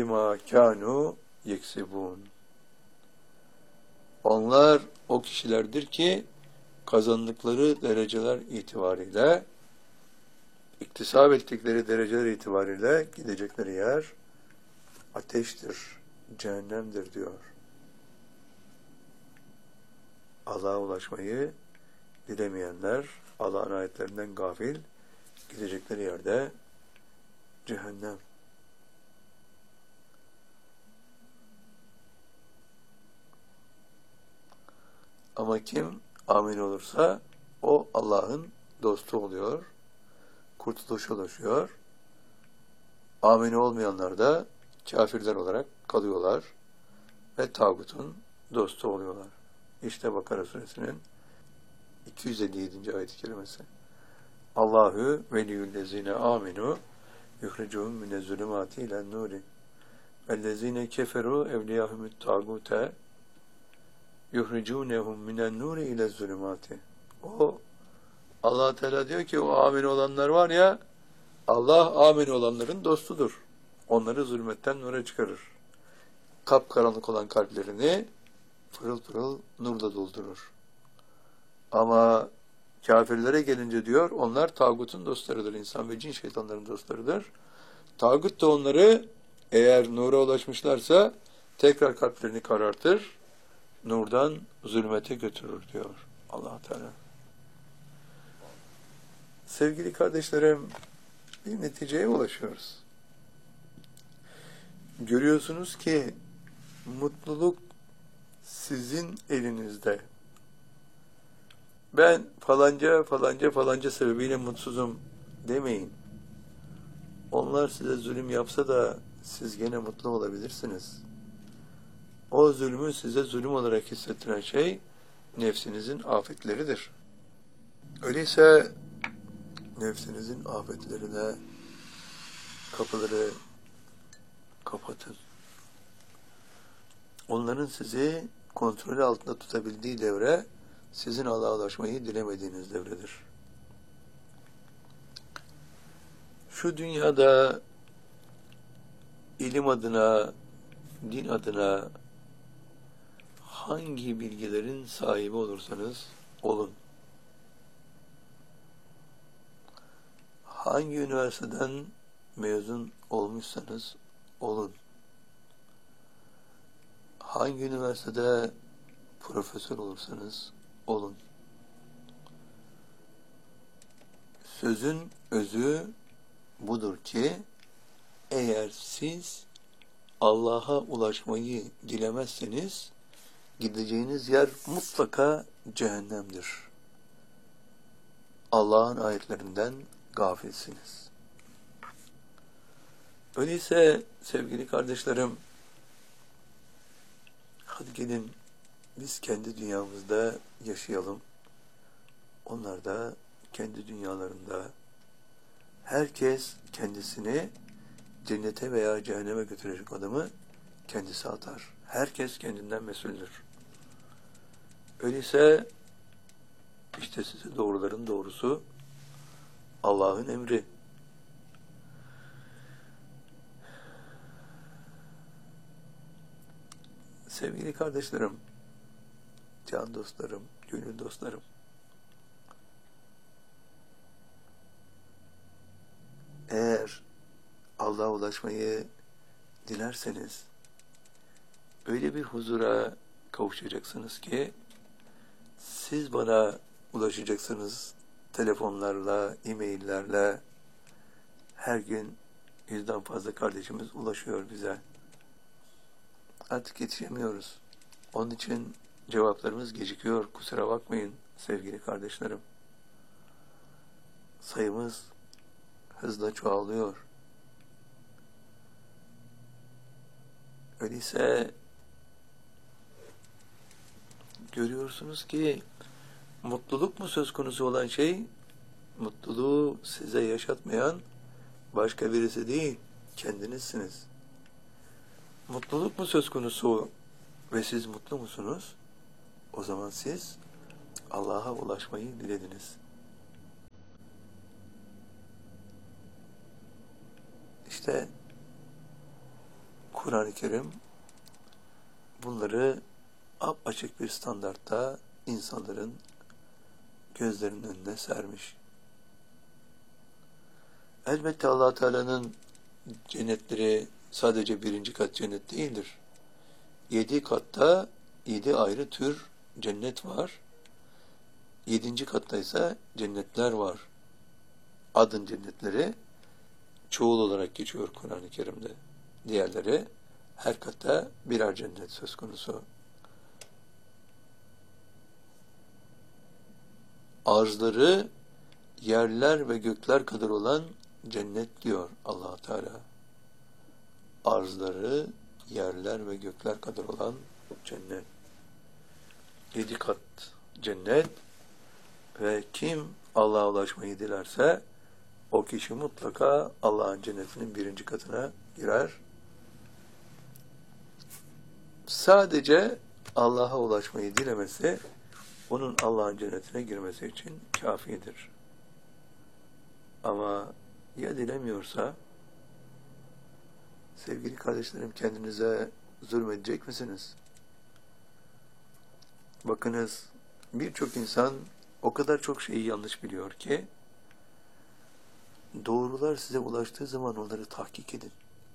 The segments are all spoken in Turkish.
bima kanu yeksibun. Onlar o kişilerdir ki kazandıkları dereceler itibariyle, iktisap ettikleri dereceler itibariyle gidecekleri yer ateştir, cehennemdir diyor. Allah'a ulaşmayı dilemeyenler, Allah'ın ayetlerinden gafil, gidecekleri yerde cehennem. Ama kim amin olursa o Allah'ın dostu oluyor, kurtuluşa ulaşıyor. Amin olmayanlar da kafirler olarak kalıyorlar ve tağutun dostu oluyorlar. İşte Bakara suresinin 257. ayet-i kerimesi. Allahu veliyyüllezine aminu yuhricuhum minezzulümati ilen nuri vellezine keferu evliyahumut tağute yuhricunehum minen nuri ile zulümati. O Allah Teala diyor ki o amin olanlar var ya, Allah amin olanların dostudur. Onları zulmetten nura çıkarır. Kapkaranlık olan kalplerini pırıl pırıl nurla doldurur. Ama kafirlere gelince diyor, onlar tağutun dostlarıdır. İnsan ve cin şeytanların dostlarıdır. Tağut da onları eğer nura ulaşmışlarsa tekrar kalplerini karartır, nurdan zulmete götürür diyor Allah Teala. Sevgili kardeşlerim, bir neticeye ulaşıyoruz. Görüyorsunuz ki mutluluk sizin elinizde. Ben falanca sebebiyle mutsuzum demeyin. Onlar size zulüm yapsa da siz gene mutlu olabilirsiniz. O zulmü size zulüm olarak hissettiren şey nefsinizin afetleridir. Öyleyse nefsinizin afetlerine kapıları kapatın. Onların sizi kontrol altında tutabildiği devre sizin Allah'a ulaşmayı dilemediğiniz devredir. Şu dünyada ilim adına, din adına hangi bilgilerin sahibi olursanız olun, hangi üniversiteden mezun olmuşsanız olun, hangi üniversitede profesör olursanız olun, sözün özü budur ki eğer siz Allah'a ulaşmayı dilemezseniz gideceğiniz yer mutlaka cehennemdir. Allah'ın ayetlerinden gafilsiniz. Öyleyse sevgili kardeşlerim, hadi gelin biz kendi dünyamızda yaşayalım. Onlar da kendi dünyalarında. Herkes kendisini cennete veya cehenneme götürecek adımı kendisi atar. Herkes kendinden mesuldür. Öyleyse işte size doğruların doğrusu Allah'ın emri. Sevgili kardeşlerim, can dostlarım, gönül dostlarım, eğer Allah'a ulaşmayı dilerseniz öyle bir huzura kavuşacaksınız ki siz bana ulaşacaksınız telefonlarla, e-maillerle. Her gün 100'den fazla kardeşimiz ulaşıyor bize. Artık yetişemiyoruz. Onun için cevaplarımız gecikiyor. Kusura bakmayın sevgili kardeşlerim. Sayımız hızla çoğalıyor. Öyleyse görüyorsunuz ki mutluluk mu söz konusu olan şey, mutluluğu size yaşatmayan başka birisi değil, kendinizsiniz. Mutluluk mu söz konusu ve siz mutlu musunuz? O zaman siz Allah'a ulaşmayı dilediniz. İşte Kur'an-ı Kerim bunları açık bir standartta insanların gözlerinin önüne sermiş. Elbette Allah Teala'nın cennetleri sadece birinci kat cennet değildir. 7 katta 7 ayrı tür cennet var. 7. katta ise cennetler var. Adın cennetleri çoğul olarak geçiyor Kur'an-ı Kerim'de. Diğerleri her katta birer cennet söz konusu. Arzları yerler ve gökler kadar olan cennet diyor Allah Teala. Arzları yerler ve gökler kadar olan cennet. 7 kat cennet ve kim Allah'a ulaşmayı dilerse o kişi mutlaka Allah'ın cennetinin 1. katına girer. Sadece Allah'a ulaşmayı dilemesi onun Allah'ın cennetine girmesi için kafidir. Ama ya dilemiyorsa, sevgili kardeşlerim, kendinize zulmedecek misiniz? Bakınız, birçok insan o kadar çok şeyi yanlış biliyor ki, doğrular size ulaştığı zaman onları tahkik edin.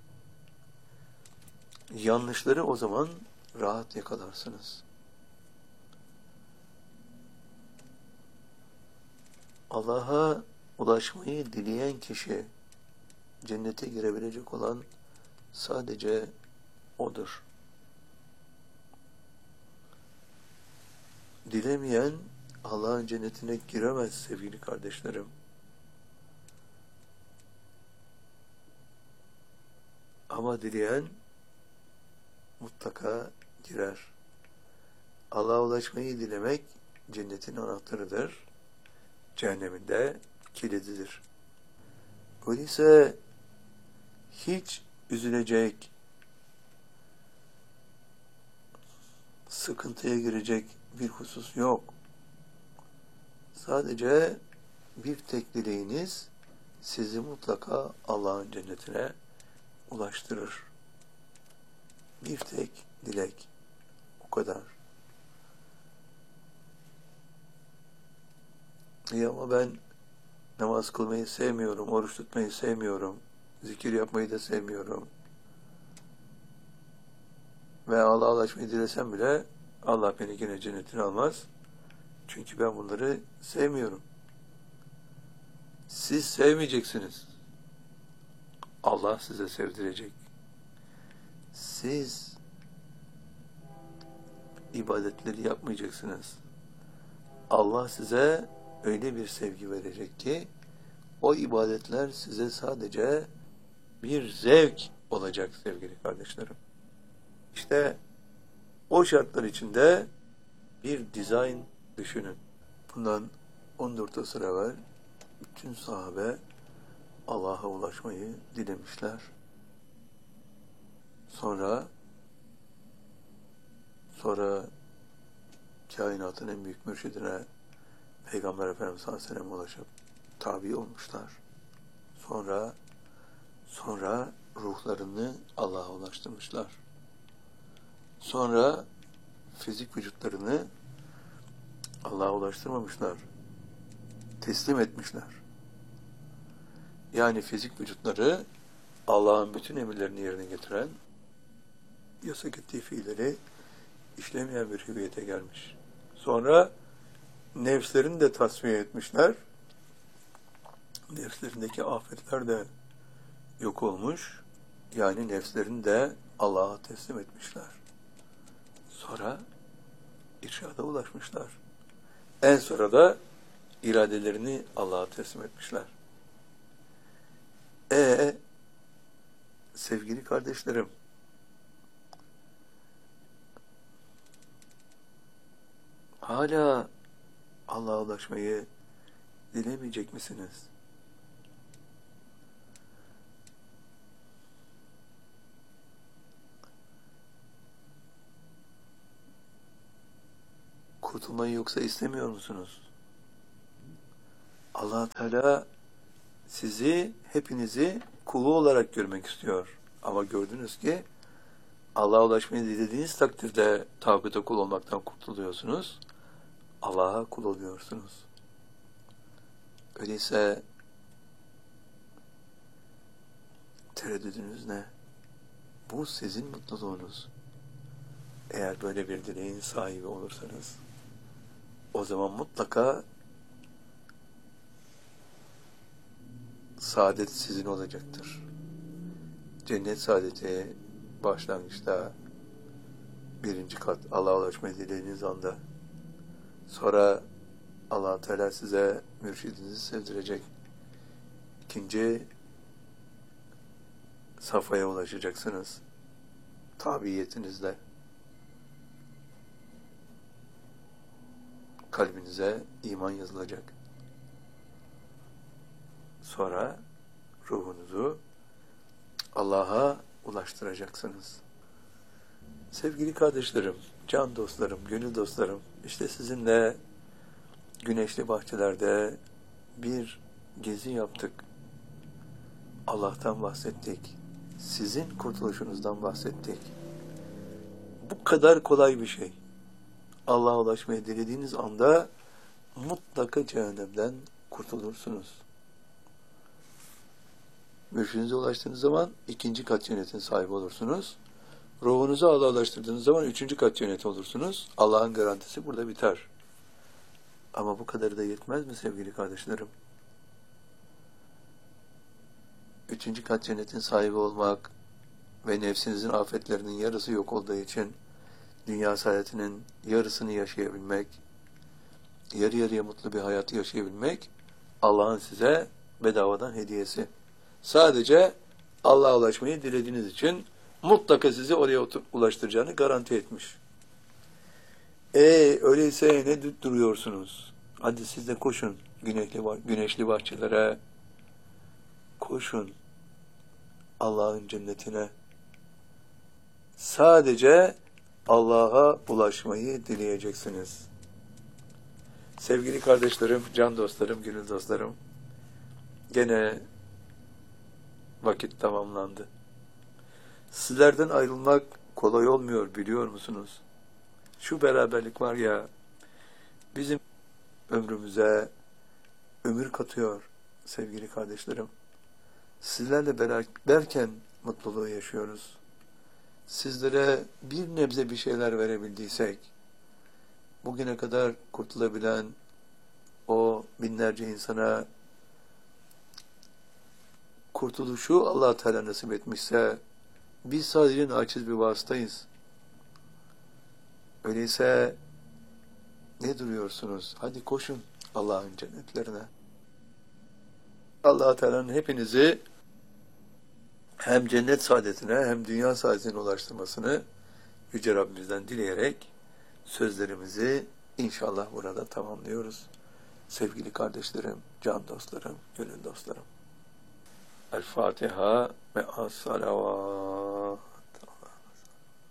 Yanlışları o zaman rahat yakalarsınız. Allah'a ulaşmayı dileyen kişi, cennete girebilecek olan sadece O'dur. Dilemeyen Allah'ın cennetine giremez sevgili kardeşlerim. Ama dileyen mutlaka girer. Allah'a ulaşmayı dilemek cennetin anahtarıdır. Cehennemin de kilididir. Öyleyse hiç üzülecek, sıkıntıya girecek bir husus yok. Sadece bir tek dileğiniz sizi mutlaka Allah'ın cennetine ulaştırır. Bir tek dilek. O kadar. Ama ben namaz kılmayı sevmiyorum, oruç tutmayı sevmiyorum, zikir yapmayı da sevmiyorum. Ve Allah'a ulaşmayı dilesem bile Allah beni yine cennetine almaz. Çünkü ben bunları sevmiyorum. Siz sevmeyeceksiniz. Allah size sevdirecek. Siz ibadetleri yapmayacaksınız. Allah size öyle bir sevgi verecek ki o ibadetler size sadece bir zevk olacak sevgili kardeşlerim. İşte o şartlar içinde bir dizayn düşünün. Bundan 14 asır evvel bütün sahabe Allah'a ulaşmayı dilemişler. Sonra kainatın en büyük mürşidine Peygamber Efendimiz sallallahu aleyhi ve sellem ulaşıp tabi olmuşlar. Sonra ruhlarını Allah'a ulaştırmışlar. Sonra fizik vücutlarını Allah'a ulaştırmamışlar. Teslim etmişler. Yani fizik vücutları Allah'ın bütün emirlerini yerine getiren, yasak ettiği fiilleri işlemeyen bir hüviyete gelmiş. Sonra nefslerini de tasfiye etmişler. Nefslerindeki afetler de yok olmuş. Yani nefslerini de Allah'a teslim etmişler. Sonra irşada ulaşmışlar. En sonra da iradelerini Allah'a teslim etmişler. Sevgili kardeşlerim, hala Allah'a ulaşmayı dilemeyecek misiniz? Kurtulmayı yoksa istemiyor musunuz? Allah Teala sizi, hepinizi kulu olarak görmek istiyor. Ama gördünüz ki Allah'a ulaşmayı dilediğiniz takdirde tağuta kul olmaktan kurtuluyorsunuz. Allah'a kul oluyorsunuz. Öyleyse tereddüdünüz ne? Bu sizin mutluluğunuz. Eğer böyle bir dileğin sahibi olursanız, o zaman mutlaka saadet sizin olacaktır. Cennet saadeti başlangıçta birinci kat Allah'a ulaşmayı dilediğiniz anda, sonra Allah Teala size mürşidinizi sevdirecek. İkinci safhaya ulaşacaksınız. Tabiiyetinizle. Kalbinize iman yazılacak. Sonra ruhunuzu Allah'a ulaştıracaksınız. Sevgili kardeşlerim, can dostlarım, gönül dostlarım, işte sizinle güneşli bahçelerde bir gezi yaptık. Allah'tan bahsettik. Sizin kurtuluşunuzdan bahsettik. Bu kadar kolay bir şey. Allah'a ulaşmayı dilediğiniz anda mutlaka cehennemden kurtulursunuz. Mürşidinize ulaştığınız zaman ikinci kat cennetin sahibi olursunuz. Ruhunuzu Allah'a ulaştırdığınız zaman üçüncü kat cennet olursunuz. Allah'ın garantisi burada biter. Ama bu kadarı da yetmez mi sevgili kardeşlerim? Üçüncü kat cennetin sahibi olmak ve nefsinizin afetlerinin yarısı yok olduğu için dünya saadetinin yarısını yaşayabilmek, yarı yarıya mutlu bir hayatı yaşayabilmek Allah'ın size bedavadan hediyesi. Sadece Allah'a ulaşmayı dilediğiniz için mutlaka sizi oraya ulaştıracağını garanti etmiş. Öyleyse ne duruyorsunuz? Hadi siz de koşun güneşli bahçelere, koşun Allah'ın cennetine. Sadece Allah'a ulaşmayı dileyeceksiniz. Sevgili kardeşlerim, can dostlarım, gönül dostlarım, gene vakit tamamlandı. Sizlerden ayrılmak kolay olmuyor, biliyor musunuz? Şu beraberlik var ya, bizim ömrümüze ömür katıyor sevgili kardeşlerim. Sizlerle beraberken mutluluğu yaşıyoruz. Sizlere bir nebze bir şeyler verebildiysek, bugüne kadar kurtulabilen o binlerce insana kurtuluşu Allah Teala nasip etmişse, biz sadece naçiz bir vasıtayız. Öyleyse ne duruyorsunuz? Hadi koşun Allah'ın cennetlerine. Allah Teala'nın hepinizi hem cennet saadetine hem dünya saadetine ulaştırmasını Yüce Rabbimizden dileyerek sözlerimizi inşallah burada tamamlıyoruz. Sevgili kardeşlerim, can dostlarım, gönül dostlarım. El Fatiha ve as-salavat.